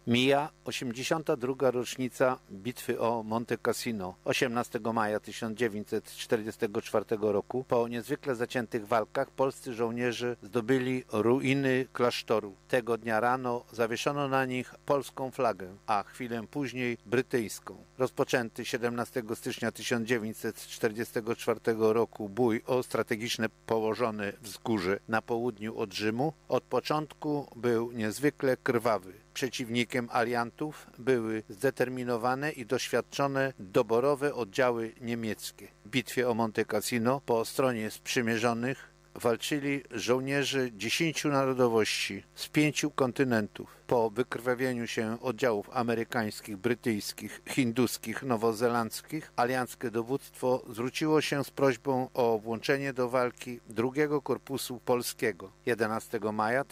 Mija 82. rocznica bitwy o Monte Cassino 18 maja 1944 roku. Po niezwykle zaciętych walkach polscy żołnierze zdobyli ruiny klasztoru. Tego dnia rano zawieszono na nich polską flagę, a chwilę później brytyjską. Rozpoczęty 17 stycznia 1944 roku bój o strategiczne położone wzgórze na południu od Rzymu od początku był niezwykle krwawy. Przeciwnikiem aliantów były zdeterminowane i doświadczone doborowe oddziały niemieckie. W bitwie o Monte Cassino po stronie sprzymierzonych walczyli żołnierze 10 narodowości z 5 kontynentów. Po wykrwawieniu się oddziałów amerykańskich, brytyjskich, hinduskich, nowozelandzkich, alianckie dowództwo zwróciło się z prośbą o włączenie do walki II Korpusu Polskiego. 11 maja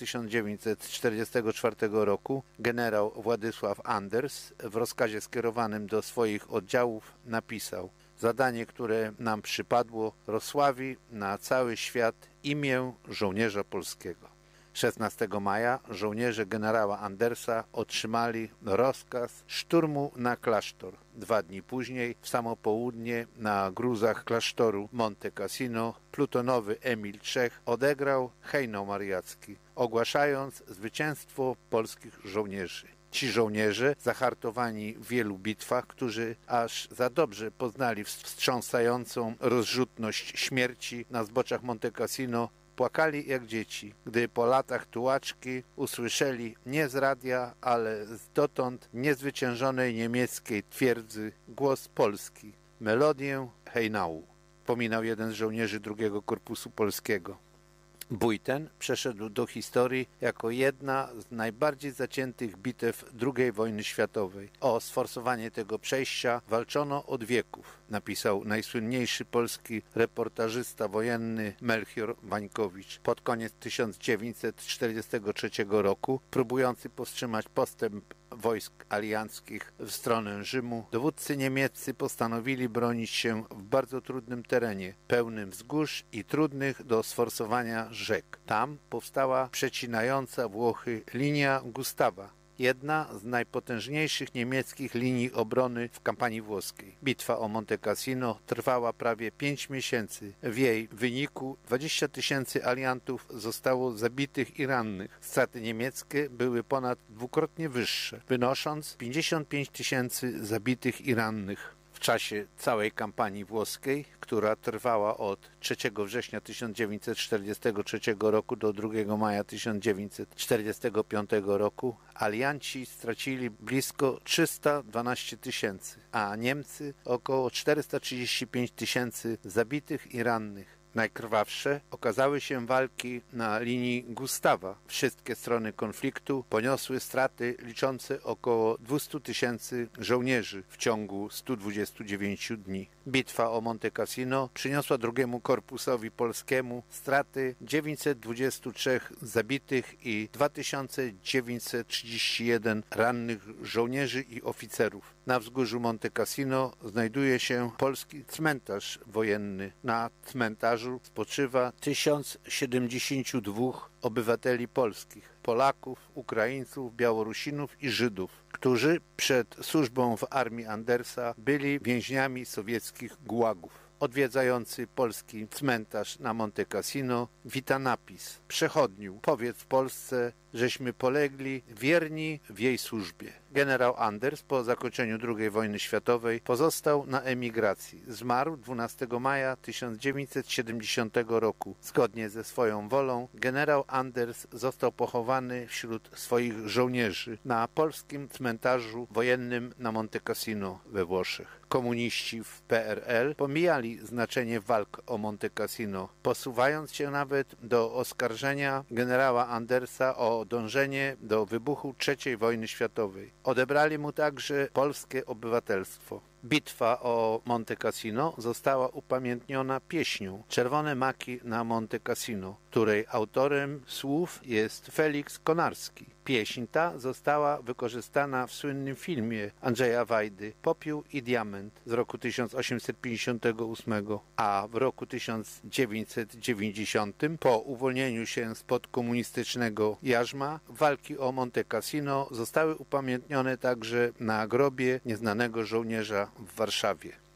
1944 roku generał Władysław Anders w rozkazie skierowanym do swoich oddziałów napisał: zadanie, które nam przypadło, rozsławi na cały świat imię żołnierza polskiego. 16 maja żołnierze generała Andersa otrzymali rozkaz szturmu na klasztor. 2 dni później, w samo południe, na gruzach klasztoru Monte Cassino, plutonowy Emil Czech odegrał hejnał mariacki, ogłaszając zwycięstwo polskich żołnierzy. Ci żołnierze, zahartowani w wielu bitwach, którzy aż za dobrze poznali wstrząsającą rozrzutność śmierci na zboczach Monte Cassino, płakali jak dzieci, gdy po latach tułaczki usłyszeli nie z radia, ale z dotąd niezwyciężonej niemieckiej twierdzy głos Polski, melodię hejnału. Pominał jeden z żołnierzy II Korpusu Polskiego. Bój ten przeszedł do historii jako jedna z najbardziej zaciętych bitew II wojny światowej. O sforsowanie tego przejścia walczono od wieków, napisał najsłynniejszy polski reportażysta wojenny Melchior Wańkowicz. Pod koniec 1943 roku, próbujący powstrzymać postęp wojsk alianckich w stronę Rzymu, dowódcy niemieccy postanowili bronić się w bardzo trudnym terenie, pełnym wzgórz i trudnych do sforsowania rzek. Tam powstała przecinająca Włochy linia Gustawa, jedna z najpotężniejszych niemieckich linii obrony w kampanii włoskiej. Bitwa o Monte Cassino trwała prawie 5 miesięcy. W jej wyniku 20 000 aliantów zostało zabitych i rannych. Straty niemieckie były ponad dwukrotnie wyższe, wynosząc 55 000 zabitych i rannych. W czasie całej kampanii włoskiej, która trwała od 3 września 1943 roku do 2 maja 1945 roku, alianci stracili blisko 312 000, a Niemcy około 435 000 zabitych i rannych. Najkrwawsze okazały się walki na linii Gustawa. Wszystkie strony konfliktu poniosły straty liczące około 200 000 żołnierzy w ciągu 129 dni. Bitwa o Monte Cassino przyniosła II Korpusowi Polskiemu straty 923 zabitych i 2931 rannych żołnierzy i oficerów. Na wzgórzu Monte Cassino znajduje się polski cmentarz wojenny. Na cmentarzu spoczywa 1072 obywateli polskich, Polaków, Ukraińców, Białorusinów i Żydów, którzy przed służbą w armii Andersa byli więźniami sowieckich gułagów. Odwiedzający polski cmentarz na Monte Cassino wita napis: przechodniu, powiedz w Polsce, żeśmy polegli wierni w jej służbie. Generał Anders po zakończeniu II wojny światowej pozostał na emigracji. Zmarł 12 maja 1970 roku. Zgodnie ze swoją wolą generał Anders został pochowany wśród swoich żołnierzy na polskim cmentarzu wojennym na Monte Cassino we Włoszech. Komuniści w PRL pomijali znaczenie walk o Monte Cassino, posuwając się nawet do oskarżenia generała Andersa o dążenie do wybuchu III wojny światowej. Odebrali mu także polskie obywatelstwo. Bitwa o Monte Cassino została upamiętniona pieśnią Czerwone maki na Monte Cassino, której autorem słów jest Felix Konarski. Pieśń ta została wykorzystana w słynnym filmie Andrzeja Wajdy Popiół i diament z roku 1858, a w roku 1990 po uwolnieniu się spod komunistycznego jarzma walki o Monte Cassino zostały upamiętnione także na grobie nieznanego żołnierza w Warszawie.